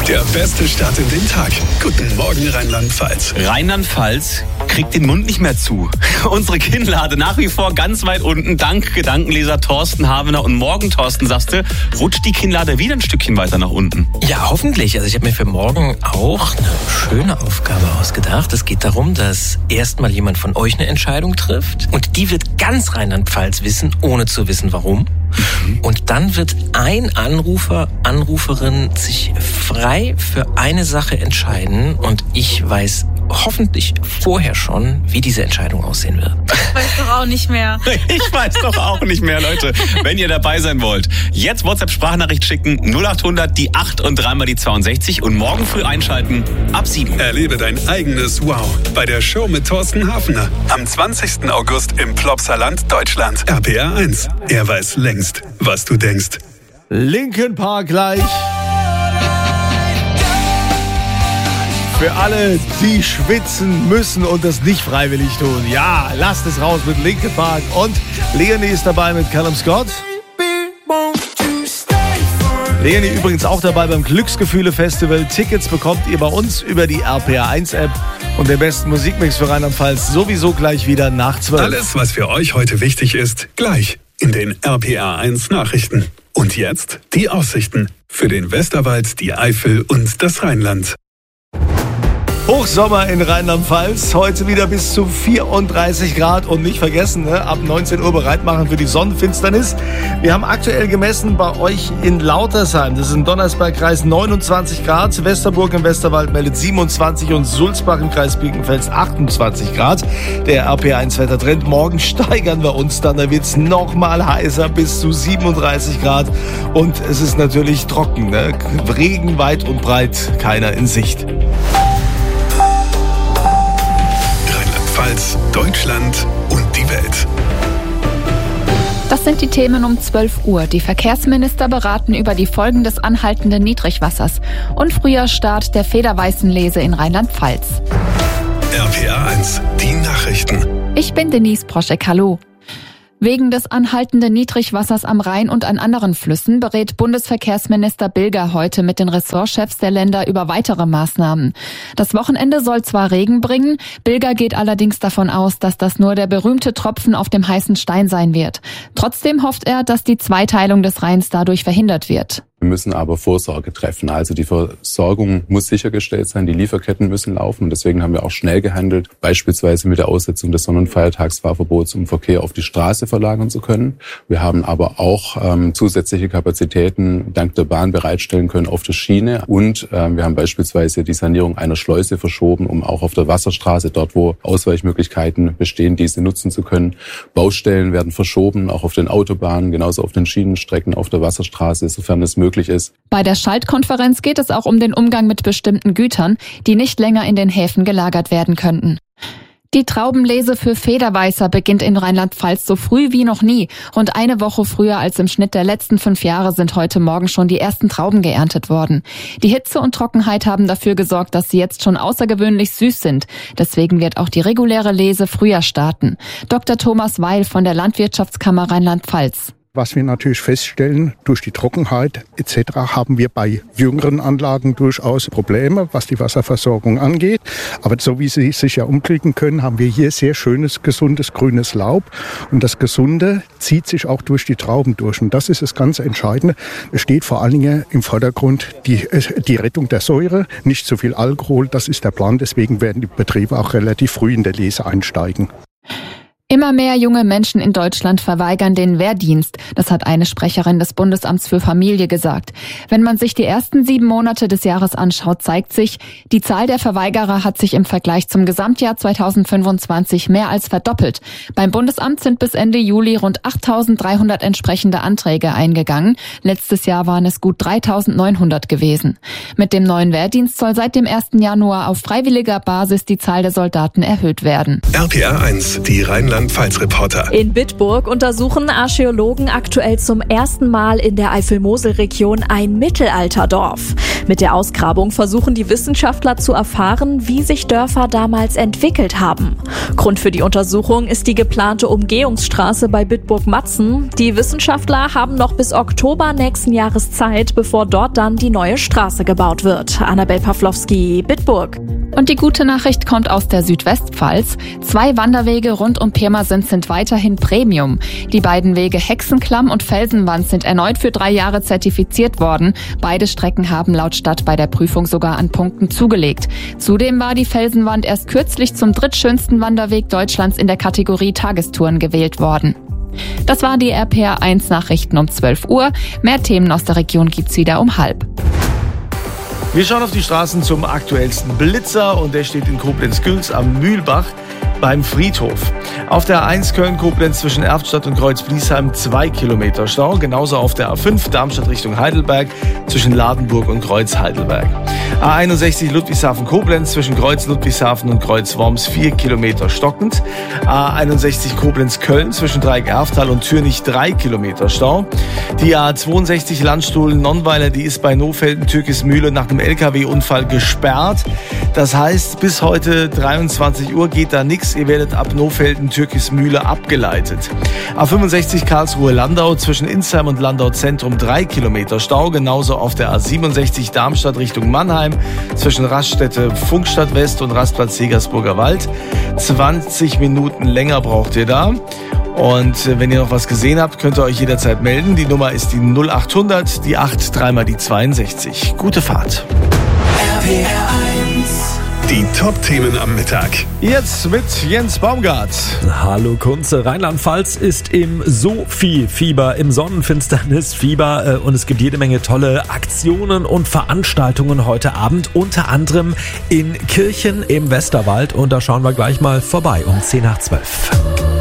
Der beste Start in den Tag. Guten Morgen, Rheinland-Pfalz. Rheinland-Pfalz kriegt den Mund nicht mehr zu. Unsere Kinnlade nach wie vor ganz weit unten. Dank Gedankenleser Thorsten Havener. Und morgen, Thorsten, sagst du, rutscht die Kinnlade wieder ein Stückchen weiter nach unten. Ja, hoffentlich. Also ich habe mir für morgen auch eine schöne Aufgabe ausgedacht. Es geht darum, dass erstmal jemand von euch eine Entscheidung trifft. Und die wird ganz Rheinland-Pfalz wissen, ohne zu wissen, warum. Und dann wird ein Anrufer, Anruferin sich frei für eine Sache entscheiden. Und ich weiß hoffentlich vorher schon, wie diese Entscheidung aussehen wird. Ich weiß doch auch nicht mehr. Ich weiß doch auch nicht mehr, Leute. Wenn ihr dabei sein wollt, jetzt WhatsApp-Sprachnachricht schicken, 0800 die 8 und dreimal die 62 und morgen früh einschalten ab 7. Erlebe dein eigenes Wow bei der Show mit Thorsten Havener. Am 20. August im Plopsaland, Deutschland. RPR 1. Er weiß längst, was du denkst. Linkin Park gleich. Für alle, die schwitzen müssen und das nicht freiwillig tun. Ja, lasst es raus mit Linkin Park. Und Leonie ist dabei mit Callum Scott. Leonie übrigens auch dabei beim Glücksgefühle-Festival. Tickets bekommt ihr bei uns über die RPR 1 App. Und den besten Musikmix für Rheinland-Pfalz sowieso gleich wieder nach 12. Alles, was für euch heute wichtig ist, gleich in den RPR 1 Nachrichten. Und jetzt die Aussichten für den Westerwald, die Eifel und das Rheinland. Hochsommer in Rheinland-Pfalz, heute wieder bis zu 34 Grad und nicht vergessen, ab 19 Uhr bereit machen für die Sonnenfinsternis. Wir haben aktuell gemessen bei euch in Lautersheim, das ist im Donnersbergkreis 29 Grad, Westerburg im Westerwald meldet 27 und Sulzbach im Kreis Birkenfels 28 Grad. Der RP1 Wettertrend, morgen steigern wir uns dann, da wird es nochmal heißer, bis zu 37 Grad und es ist natürlich trocken, Regen weit und breit, keiner in Sicht. Deutschland und die Welt. Das sind die Themen um 12 Uhr. Die Verkehrsminister beraten über die Folgen des anhaltenden Niedrigwassers und Frühjahrsstart der Federweißenlese in Rheinland-Pfalz. RPR 1, die Nachrichten. Ich bin Denise Proschek, hallo. Wegen des anhaltenden Niedrigwassers am Rhein und an anderen Flüssen berät Bundesverkehrsminister Bilger heute mit den Ressortchefs der Länder über weitere Maßnahmen. Das Wochenende soll zwar Regen bringen, Bilger geht allerdings davon aus, dass das nur der berühmte Tropfen auf dem heißen Stein sein wird. Trotzdem hofft er, dass die Zweiteilung des Rheins dadurch verhindert wird. Wir müssen aber Vorsorge treffen. Also die Versorgung muss sichergestellt sein, die Lieferketten müssen laufen. Und deswegen haben wir auch schnell gehandelt, beispielsweise mit der Aussetzung des Sonn- und Feiertagsfahrverbots, um Verkehr auf die Straße verlagern zu können. Wir haben aber auch zusätzliche Kapazitäten dank der Bahn bereitstellen können auf der Schiene. Und wir haben beispielsweise die Sanierung einer Schleuse verschoben, um auch auf der Wasserstraße, dort wo Ausweichmöglichkeiten bestehen, diese nutzen zu können. Baustellen werden verschoben, auch auf den Autobahnen, genauso auf den Schienenstrecken, auf der Wasserstraße, sofern es möglich ist. Bei der Schaltkonferenz geht es auch um den Umgang mit bestimmten Gütern, die nicht länger in den Häfen gelagert werden könnten. Die Traubenlese für Federweißer beginnt in Rheinland-Pfalz so früh wie noch nie. Rund eine Woche früher als im Schnitt der letzten 5 Jahre sind heute Morgen schon die ersten Trauben geerntet worden. Die Hitze und Trockenheit haben dafür gesorgt, dass sie jetzt schon außergewöhnlich süß sind. Deswegen wird auch die reguläre Lese früher starten. Dr. Thomas Weil von der Landwirtschaftskammer Rheinland-Pfalz. Was wir natürlich feststellen, durch die Trockenheit etc. haben wir bei jüngeren Anlagen durchaus Probleme, was die Wasserversorgung angeht. Aber so wie Sie sich ja umklicken können, haben wir hier sehr schönes, gesundes, grünes Laub. Und das Gesunde zieht sich auch durch die Trauben durch. Und das ist das ganz Entscheidende. Es steht vor allen Dingen im Vordergrund die Rettung der Säure, nicht zu viel Alkohol. Das ist der Plan. Deswegen werden die Betriebe auch relativ früh in der Lese einsteigen. Immer mehr junge Menschen in Deutschland verweigern den Wehrdienst. Das hat eine Sprecherin des Bundesamts für Familie gesagt. Wenn man sich die ersten 7 Monate des Jahres anschaut, zeigt sich, die Zahl der Verweigerer hat sich im Vergleich zum Gesamtjahr 2025 mehr als verdoppelt. Beim Bundesamt sind bis Ende Juli rund 8.300 entsprechende Anträge eingegangen. Letztes Jahr waren es gut 3.900 gewesen. Mit dem neuen Wehrdienst soll seit dem 1. Januar auf freiwilliger Basis die Zahl der Soldaten erhöht werden. RPR 1, die Rheinland-Pfalz-Reporter. In Bitburg untersuchen Archäologen aktuell zum ersten Mal in der Eifel-Mosel-Region ein Mittelalterdorf. Mit der Ausgrabung versuchen die Wissenschaftler zu erfahren, wie sich Dörfer damals entwickelt haben. Grund für die Untersuchung ist die geplante Umgehungsstraße bei Bitburg-Matzen. Die Wissenschaftler haben noch bis Oktober nächsten Jahres Zeit, bevor dort dann die neue Straße gebaut wird. Annabel Pawlowski, Bitburg. Und die gute Nachricht kommt aus der Südwestpfalz. 2 Wanderwege rund um Pirmasens sind weiterhin Premium. Die beiden Wege Hexenklamm und Felsenwand sind erneut für 3 Jahre zertifiziert worden. Beide Strecken haben laut Stadt bei der Prüfung sogar an Punkten zugelegt. Zudem war die Felsenwand erst kürzlich zum drittschönsten Wanderweg Deutschlands in der Kategorie Tagestouren gewählt worden. Das war die RPR1 Nachrichten um 12 Uhr. Mehr Themen aus der Region gibt's wieder um 12:30. Wir schauen auf die Straßen zum aktuellsten Blitzer und der steht in Koblenz-Güls am Mühlbach beim Friedhof. Auf der A1 Köln-Koblenz zwischen Erftstadt und Kreuz-Bliesheim 2 Kilometer Stau. Genauso auf der A5 Darmstadt Richtung Heidelberg zwischen Ladenburg und Kreuz-Heidelberg. A61 Ludwigshafen-Koblenz zwischen Kreuz-Ludwigshafen und Kreuz-Worms 4 Kilometer stockend. A61 Koblenz-Köln zwischen Dreieck-Erftal und Türnich 3 Kilometer Stau. Die A62 Landstuhl-Nonnweiler, die ist bei Nofelden-Türkismühle nach einem LKW-Unfall gesperrt. Das heißt, bis heute 23 Uhr geht da nichts. Ihr werdet ab Nofelden-Türkismühle abgeleitet. A65 Karlsruhe-Landau zwischen Insheim und Landau Zentrum 3 Kilometer Stau. Genauso auf der A67 Darmstadt Richtung Mannheim zwischen Raststätte Funkstadt West und Rastplatz Segersburger Wald. 20 Minuten länger braucht ihr da. Und wenn ihr noch was gesehen habt, könnt ihr euch jederzeit melden. Die Nummer ist die 0800, die 8, dreimal die 62. Gute Fahrt. Die Top-Themen am Mittag. Jetzt mit Jens Baumgart. Hallo Kunze. Rheinland-Pfalz ist im Sophie-Fieber, im Sonnenfinsternis-Fieber und es gibt jede Menge tolle Aktionen und Veranstaltungen heute Abend, unter anderem in Kirchen im Westerwald und da schauen wir gleich mal vorbei um 10 nach 12.